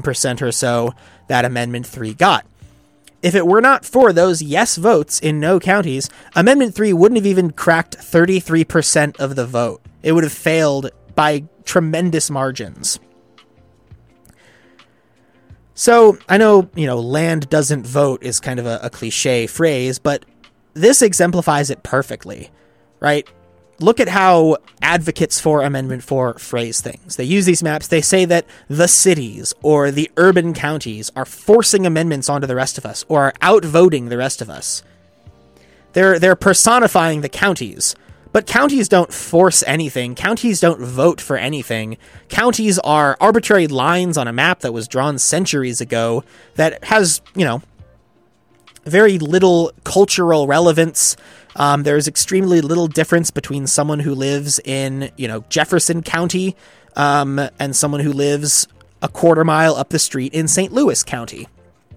10% or so that Amendment 3 got. If it were not for those yes votes in no counties, Amendment 3 wouldn't have even cracked 33% of the vote. It would have failed by tremendous margins. So I know, land doesn't vote is kind of a cliche phrase, but this exemplifies it perfectly, right? Look at how advocates for Amendment 4 phrase things. They use these maps. They say that the cities or the urban counties are forcing amendments onto the rest of us or are outvoting the rest of us. They're personifying the counties. But counties don't force anything. Counties don't vote for anything. Counties are arbitrary lines on a map that was drawn centuries ago that has, very little cultural relevance. There's extremely little difference between someone who lives in, Jefferson County and someone who lives a quarter mile up the street in St. Louis County.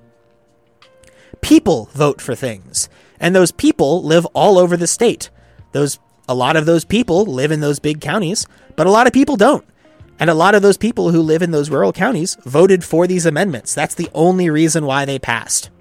People vote for things, and those people live all over the state. A lot of those people live in those big counties, but a lot of people don't. And a lot of those people who live in those rural counties voted for these amendments. That's the only reason why they passed.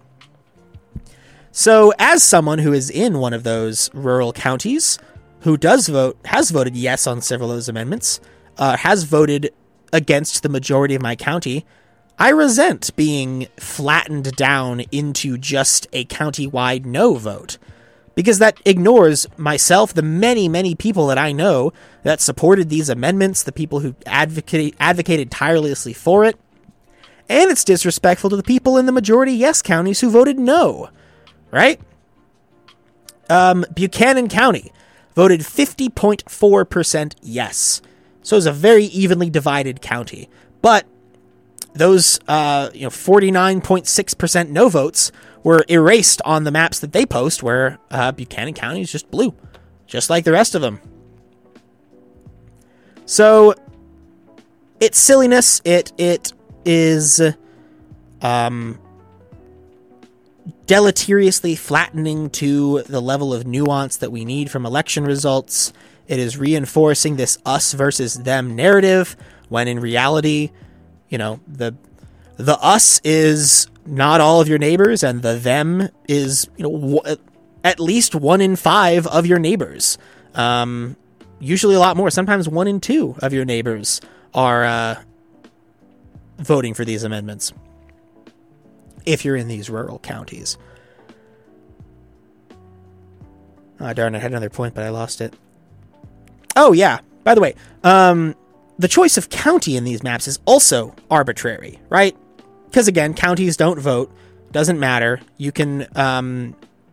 So as someone who is in one of those rural counties, who has voted yes on several of those amendments, has voted against the majority of my county, I resent being flattened down into just a county-wide no vote. Because that ignores myself, the many, many people that I know that supported these amendments, the people who advocated tirelessly for it. And it's disrespectful to the people in the majority yes counties who voted no. Right? Buchanan County voted 50.4% yes. So it's a very evenly divided county. But those 49.6% no votes were erased on the maps that they post, where Buchanan County is just blue, just like the rest of them. So it's silliness. It is deleteriously flattening to the level of nuance that we need from election results. It is reinforcing this us versus them narrative, when in reality, the us is not all of your neighbors, and the them is, at least 1 in 5 of your neighbors. Usually a lot more. Sometimes 1 in 2 of your neighbors are voting for these amendments, if you're in these rural counties. Oh, darn, I had another point, but I lost it. Oh, yeah. By the way, the choice of county in these maps is also arbitrary, right? Because, again, counties don't vote. Doesn't matter. You can, an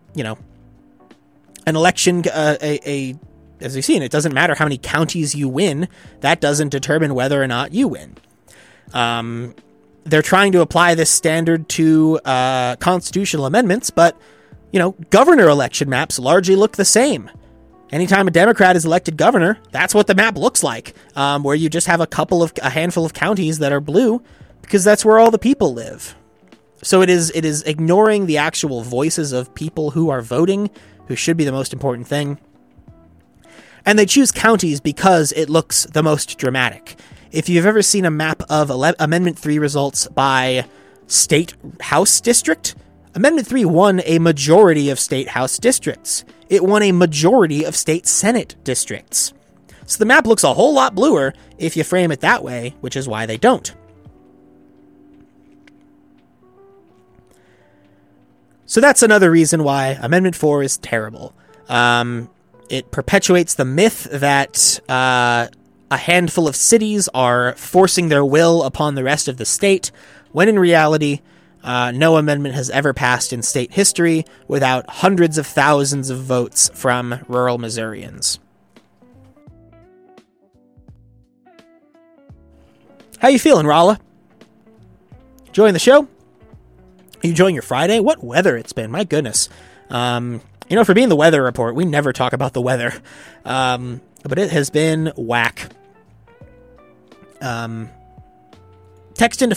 election, as we've seen, it doesn't matter how many counties you win. That doesn't determine whether or not you win. They're trying to apply this standard to constitutional amendments, but, governor election maps largely look the same. Anytime a Democrat is elected governor, that's what the map looks like, where you just have a handful of counties that are blue, because that's where all the people live. So it is ignoring the actual voices of people who are voting, who should be the most important thing. And they choose counties because it looks the most dramatic. If you've ever seen a map of Amendment 3 results by state house district, Amendment 3 won a majority of state house districts. It won a majority of state senate districts. So the map looks a whole lot bluer if you frame it that way, which is why they don't. So that's another reason why Amendment 4 is terrible. It perpetuates the myth that a handful of cities are forcing their will upon the rest of the state, when in reality, no amendment has ever passed in state history without hundreds of thousands of votes from rural Missourians. How you feeling, Rolla? Enjoying the show? Are you enjoying your Friday? What weather it's been, my goodness. For being the weather report, we never talk about the weather. But it has been whack. Text into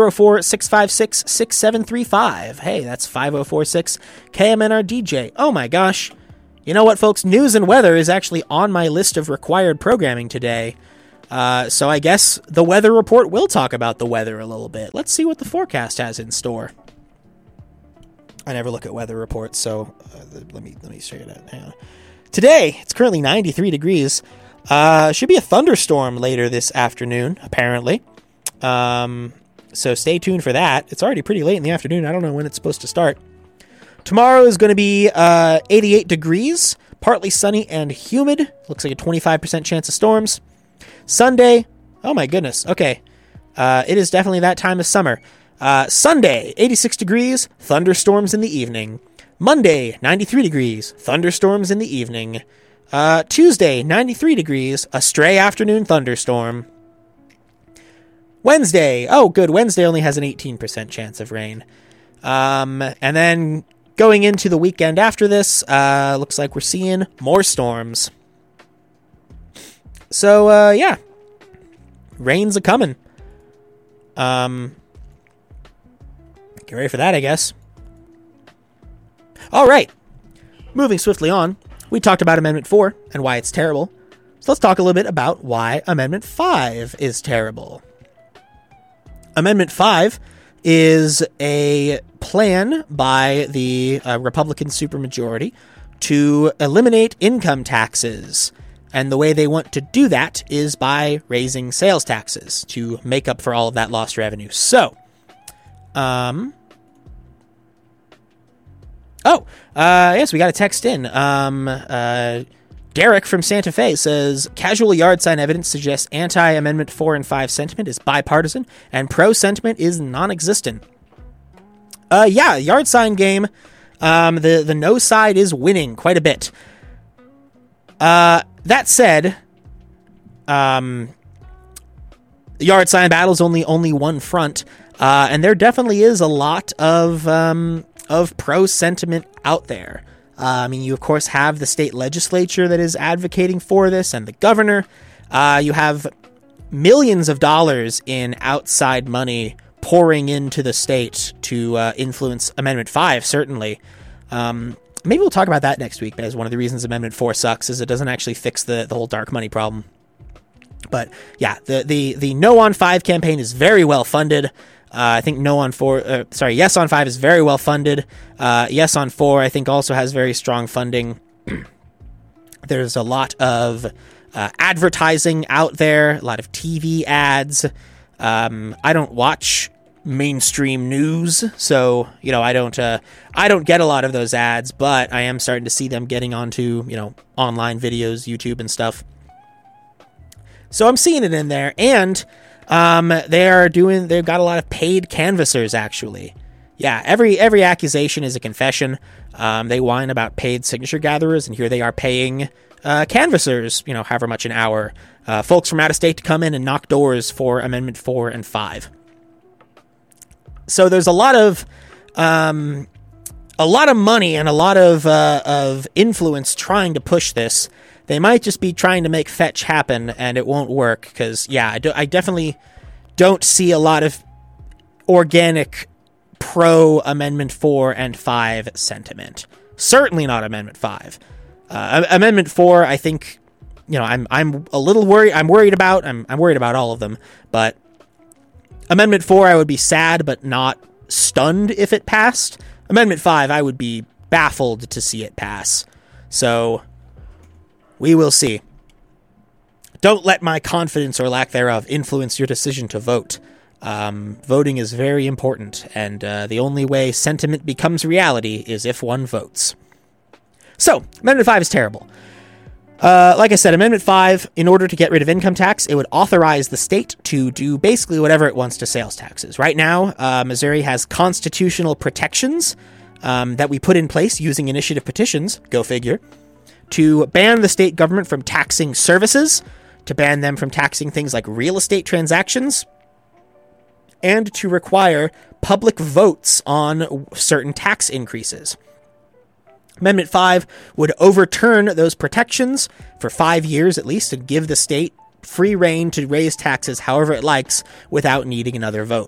504-656-6735. Hey, that's 5046 KMNRDJ. Oh my gosh. You know what, folks? News and weather is actually on my list of required programming today. So I guess the weather report will talk about the weather a little bit. Let's see what the forecast has in store. I never look at weather reports, so let me check it out. Hang on. Today, it's currently 93 degrees. Should be a thunderstorm later this afternoon, apparently. So stay tuned for that. It's already pretty late in the afternoon. I don't know when it's supposed to start. Tomorrow is going to be 88 degrees, partly sunny and humid. Looks like a 25% chance of storms. Sunday, oh my goodness, okay. It is definitely that time of summer. Sunday, 86 degrees, thunderstorms in the evening. Monday, 93 degrees, thunderstorms in the evening. Tuesday, 93 degrees, a stray afternoon thunderstorm. Wednesday, oh good, Wednesday only has an 18% chance of rain. And then going into the weekend after this, looks like we're seeing more storms. So, yeah. Rain's a-coming. Get ready for that, I guess. All right. Moving swiftly on, we talked about Amendment 4 and why it's terrible. So let's talk a little bit about why Amendment 5 is terrible. Amendment 5 is a plan by the Republican supermajority to eliminate income taxes. And the way they want to do that is by raising sales taxes to make up for all of that lost revenue. So, yes, we got a text in. Derek from Santa Fe says, casual yard sign evidence suggests anti-Amendment 4 and 5 sentiment is bipartisan and pro-sentiment is non-existent. Yeah, yard sign game. The no side is winning quite a bit. That said, the yard sign battle is only one front, and there definitely is a lot of pro-sentiment out there. I mean, you of course have the state legislature that is advocating for this, and the governor. You have millions of dollars in outside money pouring into the state to influence Amendment 5, certainly. Maybe we'll talk about that next week, as one of the reasons Amendment 4 sucks is it doesn't actually fix the whole dark money problem. But yeah, the No on 5 campaign is very well funded. I think Yes on 5 is very well funded. Yes on 4, I think, also has very strong funding. There's a lot of advertising out there, a lot of TV ads. I don't watch mainstream news, so I don't get a lot of those ads, but I am starting to see them getting onto online videos, YouTube and stuff. So I'm seeing it in there, and they've got a lot of paid canvassers, actually. Yeah, every accusation is a confession. They whine about paid signature gatherers, and here they are paying canvassers, however much an hour, folks from out of state to come in and knock doors for Amendment 4 and 5. So there's a lot of money and a lot of influence trying to push this. They might just be trying to make fetch happen, and it won't work, because, yeah, I definitely don't see a lot of organic pro-Amendment 4 and 5 sentiment. Certainly not Amendment 5. Amendment 4, I think, I'm a little worried. I'm worried about all of them, but Amendment 4, I would be sad but not stunned if it passed. Amendment 5, I would be baffled to see it pass. So we will see. Don't let my confidence or lack thereof influence your decision to vote. Voting is very important, and the only way sentiment becomes reality is if one votes. So, Amendment 5 is terrible. Like I said, Amendment 5, in order to get rid of income tax, it would authorize the state to do basically whatever it wants to sales taxes. Right now, Missouri has constitutional protections that we put in place using initiative petitions, go figure, to ban the state government from taxing services, to ban them from taxing things like real estate transactions, and to require public votes on certain tax increases. Amendment 5 would overturn those protections for 5 years at least and give the state free rein to raise taxes however it likes without needing another vote.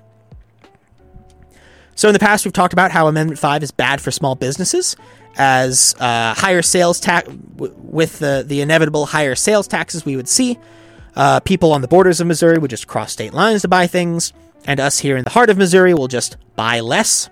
So in the past, we've talked about how Amendment 5 is bad for small businesses, as higher sales tax with the inevitable higher sales taxes we would see. People on the borders of Missouri would just cross state lines to buy things, and us here in the heart of Missouri will just buy less.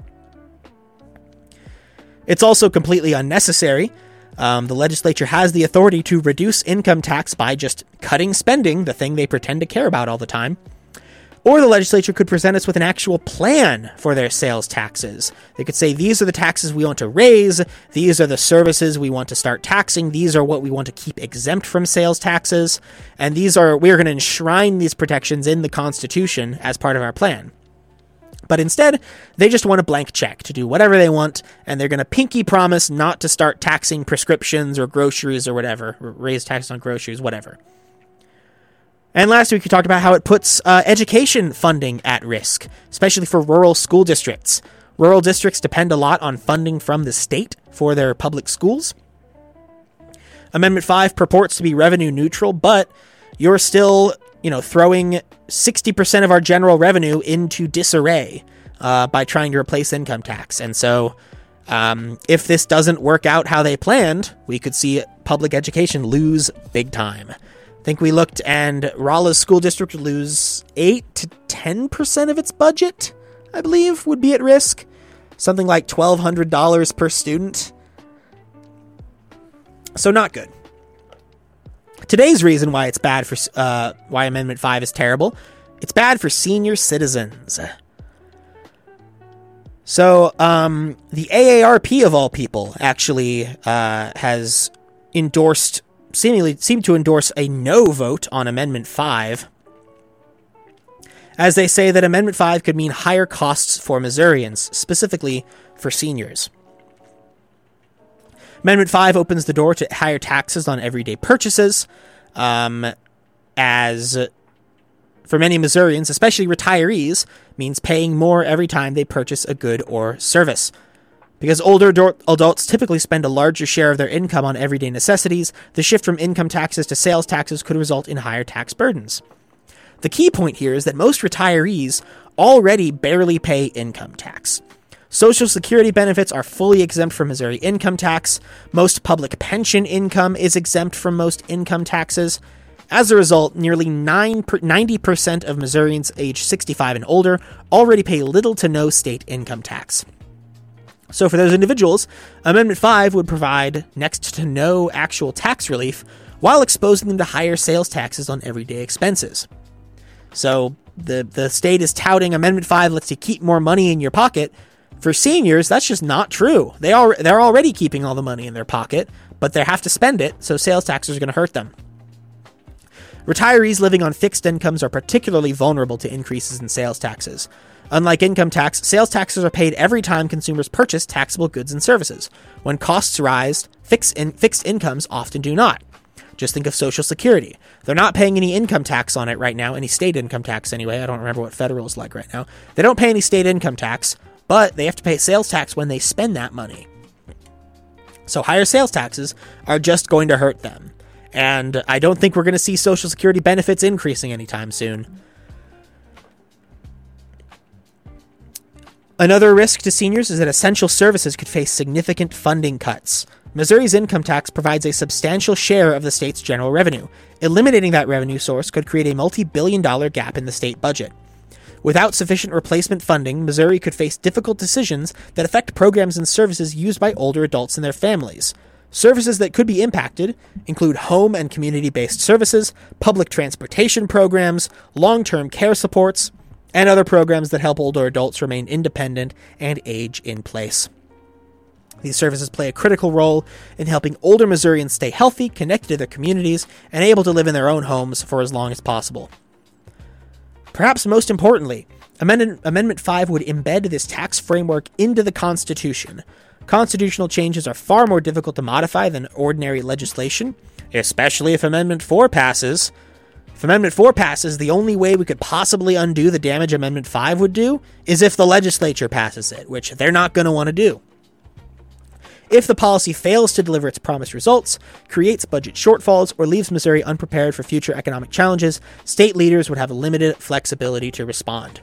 It's also completely unnecessary. The legislature has the authority to reduce income tax by just cutting spending, the thing they pretend to care about all the time. Or the legislature could present us with an actual plan for their sales taxes. They could say, these are the taxes we want to raise, these are the services we want to start taxing, these are what we want to keep exempt from sales taxes, and we're going to enshrine these protections in the Constitution as part of our plan. But instead, they just want a blank check to do whatever they want, and they're going to pinky promise not to start taxing prescriptions or groceries or whatever, raise taxes on groceries, whatever. And last week, we talked about how it puts education funding at risk, especially for rural school districts. Rural districts depend a lot on funding from the state for their public schools. Amendment 5 purports to be revenue neutral, but you're still, throwing 60% of our general revenue into disarray by trying to replace income tax. And so if this doesn't work out how they planned, we could see public education lose big time. I think we looked, and Rolla's school district would lose 8 to 10% of its budget, I believe, would be at risk. Something like $1,200 per student. So not good. Today's reason why it's bad for why Amendment 5 is terrible, it's bad for senior citizens. So the AARP of all people actually has seemed to endorse a no vote on Amendment 5, as they say that Amendment 5 could mean higher costs for Missourians, specifically for seniors. Amendment 5 opens the door to higher taxes on everyday purchases, as for many Missourians, especially retirees, means paying more every time they purchase a good or service. Because older adults typically spend a larger share of their income on everyday necessities, the shift from income taxes to sales taxes could result in higher tax burdens. The key point here is that most retirees already barely pay income tax. Social Security benefits are fully exempt from Missouri income tax. Most public pension income is exempt from most income taxes. As a result, nearly 90% of Missourians aged 65 and older already pay little to no state income tax. So for those individuals, Amendment 5 would provide next to no actual tax relief while exposing them to higher sales taxes on everyday expenses. So the state is touting Amendment 5 lets you keep more money in your pocket. For seniors, that's just not true. They're already keeping all the money in their pocket, but they have to spend it, so sales taxes are going to hurt them. Retirees living on fixed incomes are particularly vulnerable to increases in sales taxes. Unlike income tax, sales taxes are paid every time consumers purchase taxable goods and services. When costs rise, fixed incomes often do not. Just think of Social Security. They're not paying any income tax on it right now, any state income tax anyway. I don't remember what federal is like right now. They don't pay any state income tax, but they have to pay sales tax when they spend that money. So higher sales taxes are just going to hurt them. And I don't think we're going to see Social Security benefits increasing anytime soon. Another risk to seniors is that essential services could face significant funding cuts. Missouri's income tax provides a substantial share of the state's general revenue. Eliminating that revenue source could create a multi-billion-dollar gap in the state budget. Without sufficient replacement funding, Missouri could face difficult decisions that affect programs and services used by older adults and their families. Services that could be impacted include home and community-based services, public transportation programs, long-term care supports, and other programs that help older adults remain independent and age in place. These services play a critical role in helping older Missourians stay healthy, connected to their communities, and able to live in their own homes for as long as possible. Perhaps most importantly, Amendment 5 would embed this tax framework into the Constitution. Constitutional changes are far more difficult to modify than ordinary legislation, especially if Amendment 4 passes. If Amendment 4 passes, the only way we could possibly undo the damage Amendment 5 would do is if the legislature passes it, which they're not going to want to do. If the policy fails to deliver its promised results, creates budget shortfalls, or leaves Missouri unprepared for future economic challenges, state leaders would have limited flexibility to respond.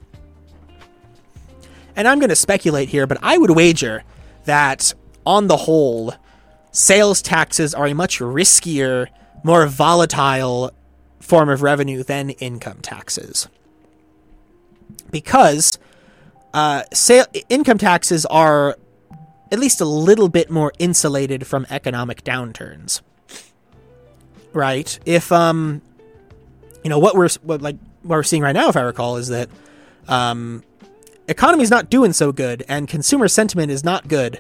And I'm going to speculate here, but I would wager that, on the whole, sales taxes are a much riskier, more volatile form of revenue than income taxes. Because income taxes are at least a little bit more insulated from economic downturns. Right? If what we're seeing right now, if I recall, is that economy's not doing so good and consumer sentiment is not good.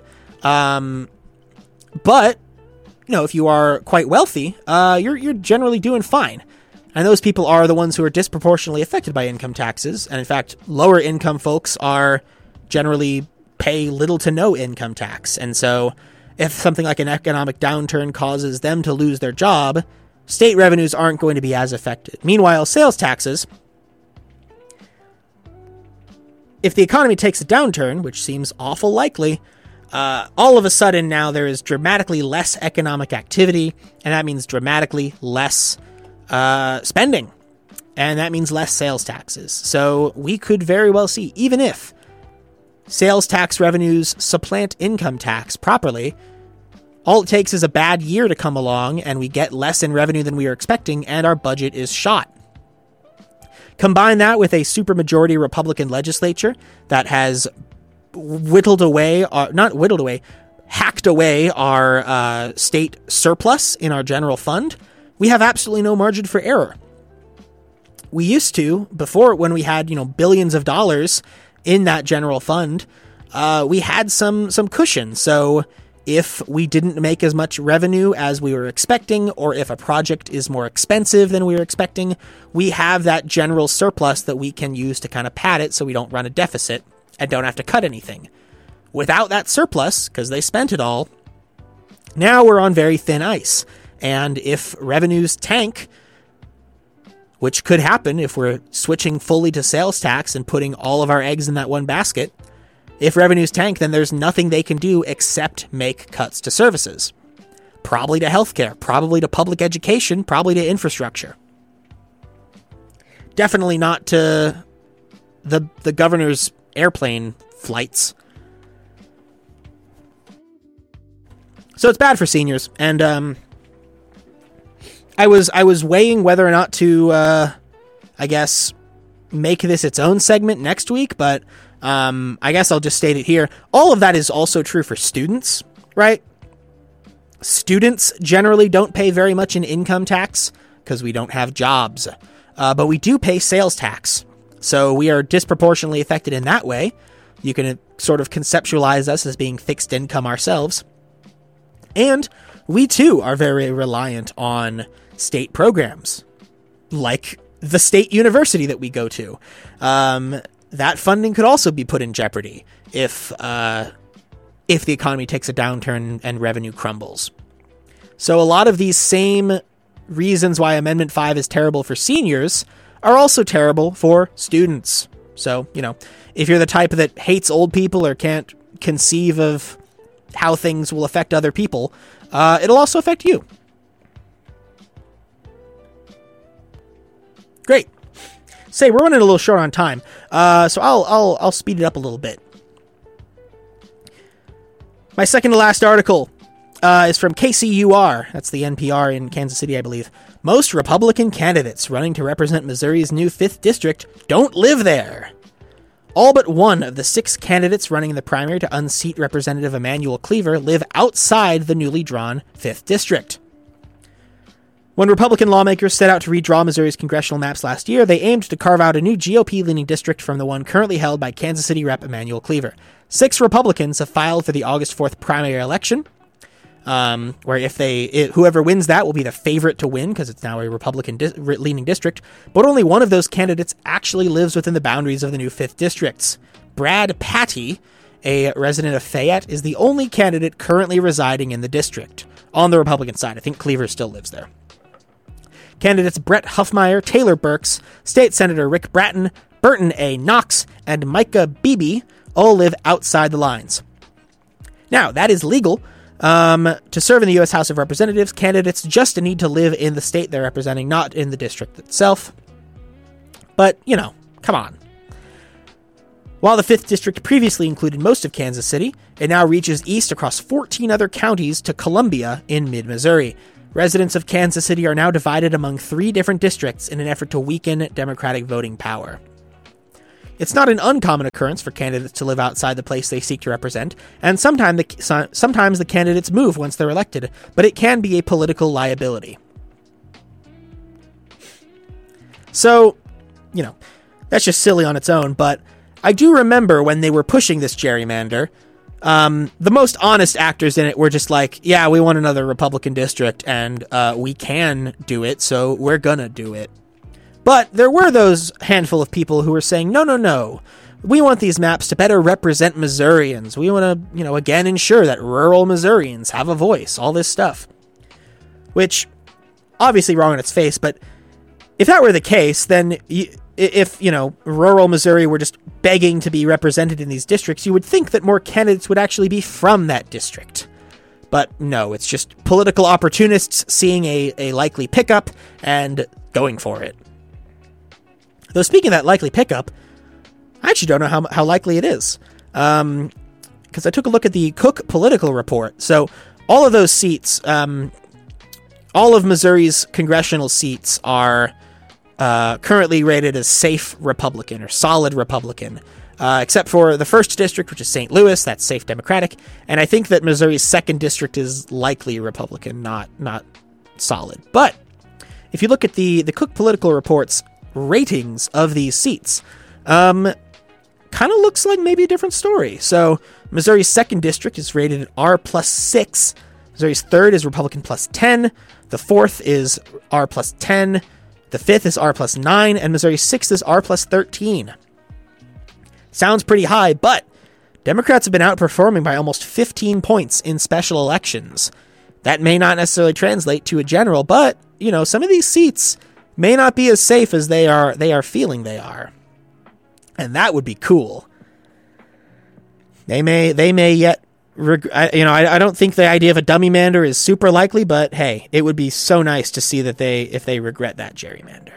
But if you are quite wealthy, you're generally doing fine. And those people are the ones who are disproportionately affected by income taxes. And in fact, lower income folks are generally pay little to no income tax. And so if something like an economic downturn causes them to lose their job, state revenues aren't going to be as affected. Meanwhile, sales taxes, if the economy takes a downturn, which seems awful likely, all of a sudden now there is dramatically less economic activity, and that means dramatically less spending, and that means less sales taxes. So we could very well see, even if sales tax revenues supplant income tax properly, all it takes is a bad year to come along and we get less in revenue than we are expecting and our budget is shot. Combine that with a supermajority Republican legislature that has hacked away our state surplus in our general fund, we have absolutely no margin for error. We used to, before, when we had, billions of dollars in that general fund, we had some cushion. So if we didn't make as much revenue as we were expecting, or if a project is more expensive than we were expecting, we have that general surplus that we can use to kind of pad it so we don't run a deficit and don't have to cut anything. Without that surplus, because they spent it all, now we're on very thin ice. And if revenues tank, which could happen if we're switching fully to sales tax and putting all of our eggs in that one basket, if revenues tank, then there's nothing they can do except make cuts to services. Probably to healthcare, probably to public education, probably to infrastructure. Definitely not to the governor's airplane flights. So it's bad for seniors, and I was weighing whether or not to make this its own segment next week, but I guess I'll just state it here. All of that is also true for students, right? Students generally don't pay very much in income tax because we don't have jobs, but we do pay sales tax. So we are disproportionately affected in that way. You can sort of conceptualize us as being fixed income ourselves. And we too are very reliant on state programs, like the state university that we go to. That funding could also be put in jeopardy if the economy takes a downturn and revenue crumbles. So a lot of these same reasons why Amendment 5 is terrible for seniors are also terrible for students. So, if you're the type that hates old people or can't conceive of how things will affect other people, it'll also affect you. Great. We're running a little short on time, so I'll speed it up a little bit. My second to last article is from KCUR. That's the NPR in Kansas City, I believe. Most Republican candidates running to represent Missouri's new 5th district don't live there. All but one of the 6 candidates running in the primary to unseat Representative Emanuel Cleaver live outside the newly drawn 5th district. When Republican lawmakers set out to redraw Missouri's congressional maps last year, they aimed to carve out a new GOP-leaning district from the one currently held by Kansas City Rep. Emanuel Cleaver. 6 Republicans have filed for the August 4th primary election, where whoever wins that will be the favorite to win because it's now a Republican-leaning district, but only one of those candidates actually lives within the boundaries of the new 5th districts. Brad Patty, a resident of Fayette, is the only candidate currently residing in the district. On the Republican side, I think Cleaver still lives there. Candidates Brett Huffmeyer, Taylor Burks, State Senator Rick Bratton, Burton A. Knox, and Micah Beebe all live outside the lines. Now, that is legal. To serve in the U.S. House of Representatives, candidates just need to live in the state they're representing, not in the district itself. But, come on. While the 5th district previously included most of Kansas City, it now reaches east across 14 other counties to Columbia in mid-Missouri. residents of Kansas City are now divided among 3 different districts in an effort to weaken Democratic voting power. It's not an uncommon occurrence for candidates to live outside the place they seek to represent, and sometimes the candidates move once they're elected, but it can be a political liability. So, that's just silly on its own, but I do remember when they were pushing this gerrymander, the most honest actors in it were just like, yeah, we want another Republican district, and we can do it, so we're gonna do it. But there were those handful of people who were saying, no, we want these maps to better represent Missourians. We want to, again, ensure that rural Missourians have a voice, all this stuff. Which, obviously wrong on its face, but if that were the case, then if rural Missouri were just begging to be represented in these districts, you would think that more candidates would actually be from that district. But no, it's just political opportunists seeing a likely pickup and going for it. Though speaking of that likely pickup, I actually don't know how likely it is. Because I took a look at the Cook political report. So all of those seats, all of Missouri's congressional seats are currently rated as safe Republican or solid Republican, except for the 1st district, which is St. Louis. That's safe Democratic. And I think that Missouri's 2nd district is likely Republican, not solid. But if you look at the Cook political report's ratings of these seats, kind of looks like maybe a different story. So Missouri's 2nd district is rated R plus 6. Missouri's 3rd is Republican plus 10. The 4th is R plus 10. The 5th is R plus 9. And Missouri's 6th is R plus 13. Sounds pretty high, but Democrats have been outperforming by almost 15 points in special elections. That may not necessarily translate to a general, but, some of these seats may not be as safe as they are feeling they are. And that would be cool. They may yet I don't think the idea of a dummy mander is super likely, but hey, it would be so nice to see that if they regret that gerrymander.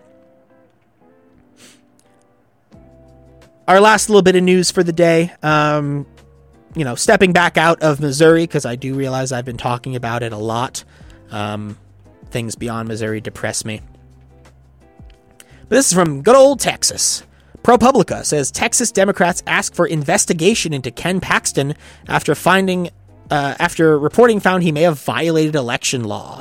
Our last little bit of news for the day, stepping back out of Missouri, because I do realize I've been talking about it a lot. Things beyond Missouri depress me. But this is from good old Texas. ProPublica says Texas Democrats ask for investigation into Ken Paxton after reporting found he may have violated election law.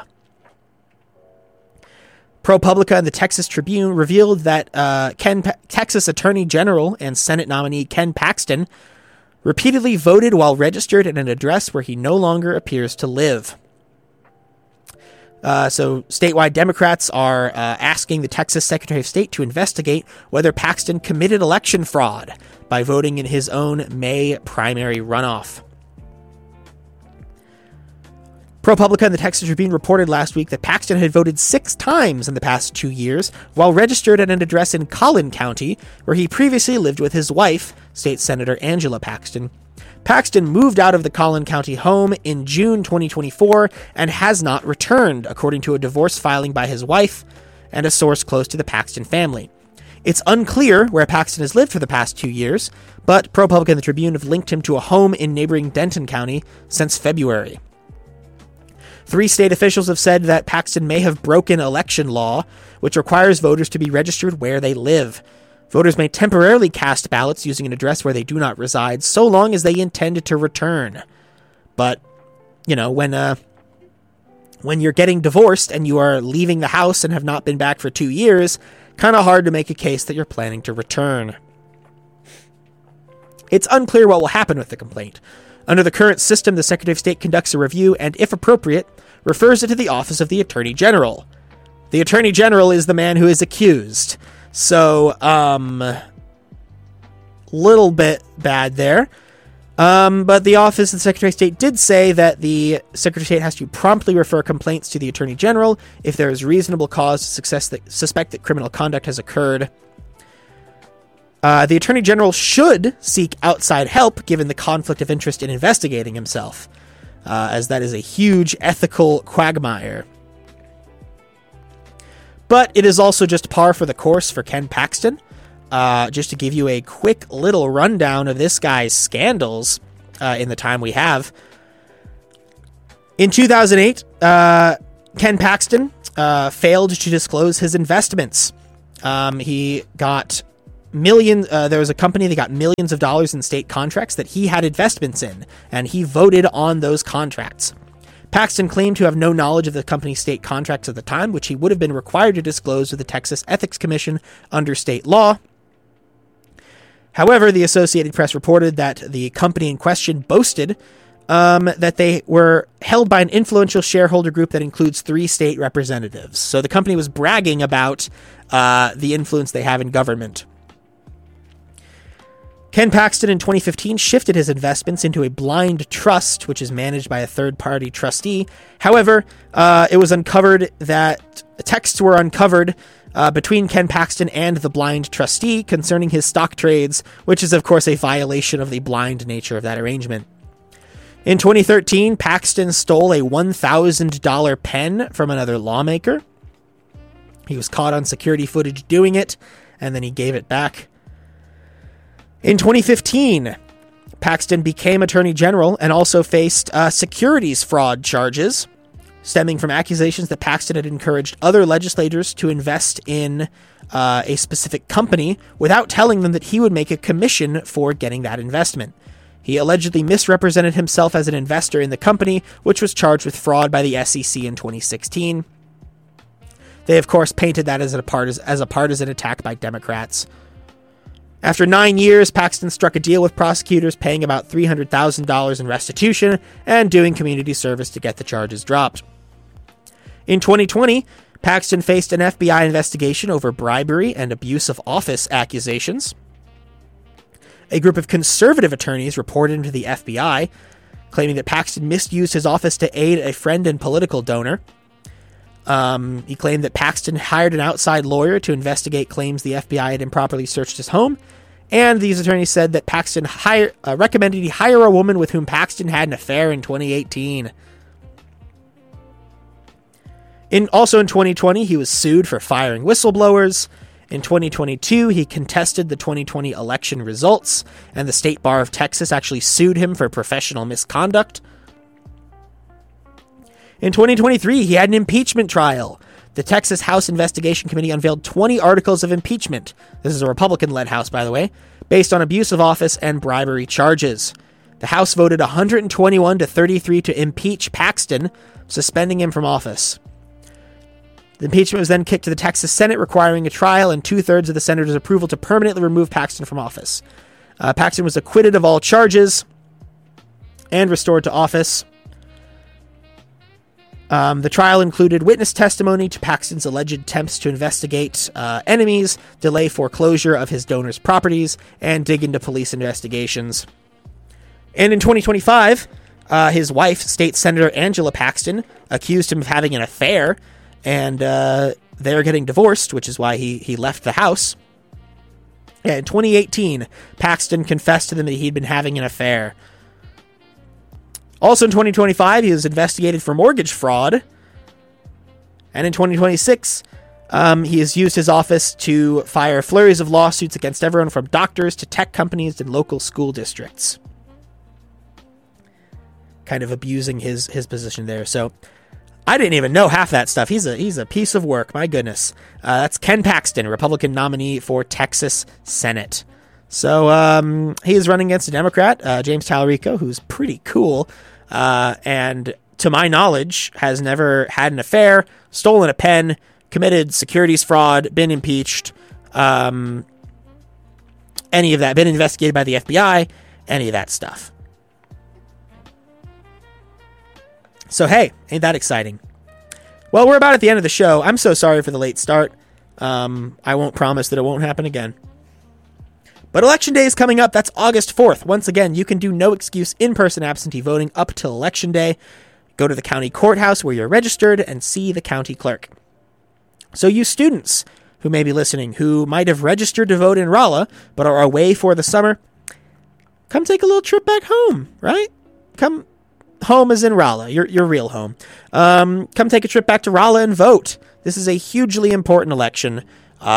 ProPublica and the Texas Tribune revealed that Texas Attorney General and Senate nominee Ken Paxton repeatedly voted while registered at an address where he no longer appears to live. So statewide Democrats are asking the Texas Secretary of State to investigate whether Paxton committed election fraud by voting in his own May primary runoff. ProPublica and the Texas Tribune reported last week that Paxton had voted 6 times in the past 2 years while registered at an address in Collin County, where he previously lived with his wife, State Senator Angela Paxton. Paxton moved out of the Collin County home in June 2024 and has not returned, according to a divorce filing by his wife and a source close to the Paxton family. It's unclear where Paxton has lived for the past 2 years, but ProPublica and the Tribune have linked him to a home in neighboring Denton County since February. 3 state officials have said that Paxton may have broken election law, which requires voters to be registered where they live. Voters may temporarily cast ballots using an address where they do not reside, so long as they intend to return. But, when you're getting divorced and you are leaving the house and have not been back for 2 years, kind of hard to make a case that you're planning to return. It's unclear what will happen with the complaint. Under the current system, the Secretary of State conducts a review and, if appropriate, refers it to the Office of the Attorney General. The Attorney General is the man who is accused. So, little bit bad there. But the Office of the Secretary of State did say that the Secretary of State has to promptly refer complaints to the Attorney General if there is reasonable cause to suspect that criminal conduct has occurred. The Attorney General should seek outside help given the conflict of interest in investigating himself, as that is a huge ethical quagmire. But it is also just par for the course for Ken Paxton. Just to give you a quick little rundown of this guy's scandals in the time we have. In 2008, Ken Paxton failed to disclose his investments. He got there was a company that got millions of dollars in state contracts that he had investments in, and he voted on those contracts. Paxton claimed to have no knowledge of the company's state contracts at the time, which he would have been required to disclose to the Texas Ethics Commission under state law. However, the Associated Press reported that the company in question boasted that they were held by an influential shareholder group that includes 3 state representatives. So the company was bragging about the influence they have in government. Ken Paxton in 2015 shifted his investments into a blind trust, which is managed by a third-party trustee. However, it was uncovered that texts were uncovered between Ken Paxton and the blind trustee concerning his stock trades, which is, of course, a violation of the blind nature of that arrangement. In 2013, Paxton stole a $1,000 pen from another lawmaker. He was caught on security footage doing it, and then he gave it back. In 2015, Paxton became Attorney General and also faced securities fraud charges stemming from accusations that Paxton had encouraged other legislators to invest in a specific company without telling them that he would make a commission for getting that investment. He allegedly misrepresented himself as an investor in the company, which was charged with fraud by the SEC in 2016. They, of course, painted that as a partisan attack by Democrats. After 9 years, Paxton struck a deal with prosecutors, paying about $300,000 in restitution and doing community service to get the charges dropped. In 2020, Paxton faced an FBI investigation over bribery and abuse of office accusations. A group of conservative attorneys reported to the FBI, claiming that Paxton misused his office to aid a friend and political donor. He claimed that Paxton hired an outside lawyer to investigate claims the FBI had improperly searched his home, and these attorneys said that Paxton recommended he hire a woman with whom Paxton had an affair in 2018. Also in 2020, he was sued for firing whistleblowers. In 2022, he contested the 2020 election results, and the State Bar of Texas actually sued him for professional misconduct. In 2023, he had an impeachment trial. The Texas House Investigation Committee unveiled 20 articles of impeachment. This is a Republican-led House, by the way, based on abuse of office and bribery charges. The House voted 121 to 33 to impeach Paxton, suspending him from office. The impeachment was then kicked to the Texas Senate, requiring a trial and 2/3 of the senators' approval to permanently remove Paxton from office. Paxton was acquitted of all charges and restored to office. The trial included witness testimony to Paxton's alleged attempts to investigate enemies, delay foreclosure of his donors' properties, and dig into police investigations. And in 2025, his wife, State Senator Angela Paxton, accused him of having an affair, and they're getting divorced, which is why he left the house. And in 2018, Paxton confessed to them that he'd been having an affair. Also in 2025, he was investigated for mortgage fraud. And in 2026, he has used his office to fire flurries of lawsuits against everyone from doctors to tech companies and local school districts. Kind of abusing his position there. So I didn't even know half that stuff. He's a piece of work. My goodness. That's Ken Paxton, Republican nominee for Texas Senate. So he is running against a Democrat, James Talarico, who's pretty cool, and to my knowledge has never had an affair, stolen a pen, committed securities fraud, been impeached, any of that, been investigated by the FBI, any of that stuff. So hey, ain't that exciting? Well, we're about at the end of the show. I'm so sorry for the late start. I won't promise that it won't happen again. But Election Day is coming up. That's August 4th. Once again, you can do no excuse in-person absentee voting up till Election Day. Go to the county courthouse where you're registered and see the county clerk. So you students who may be listening, who might have registered to vote in Rolla, but are away for the summer, come take a little trip back home, right? Come home as in Rolla, your real home. Come take a trip back to Rolla and vote. This is a hugely important election.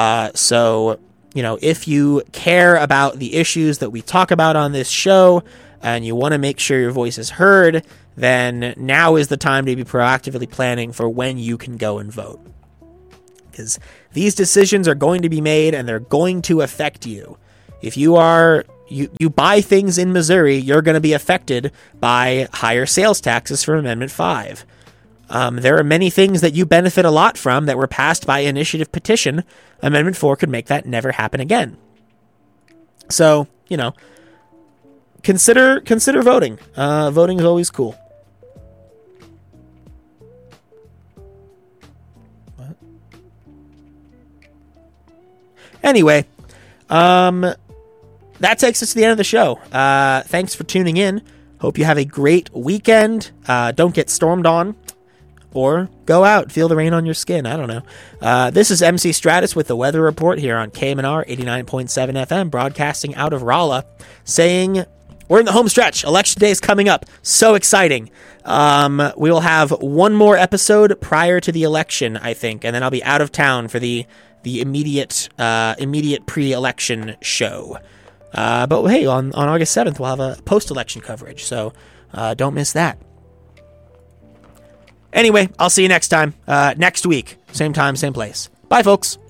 So, you know, if you care about the issues that we talk about on this show, and you want to make sure your voice is heard, then now is the time to be proactively planning for when you can go and vote. Because these decisions are going to be made and they're going to affect you. If you buy things in Missouri, you're going to be affected by higher sales taxes from Amendment 5. There are many things that you benefit a lot from that were passed by initiative petition. Amendment 4 could make that never happen again. So, consider voting. Voting is always cool. What? Anyway, that takes us to the end of the show. Thanks for tuning in. Hope you have a great weekend. Don't get stormed on. Or go out, feel the rain on your skin. I don't know. This is MC Stratus with the Weather Report here on KMNR 89.7 FM, broadcasting out of Rolla, saying we're in the home stretch. Election day is coming up. So exciting. We will have one more episode prior to the election, I think, and then I'll be out of town for the immediate pre-election show. But hey, on August 7th, we'll have a post-election coverage, so don't miss that. Anyway, I'll see you next time, next week. Same time, same place. Bye, folks.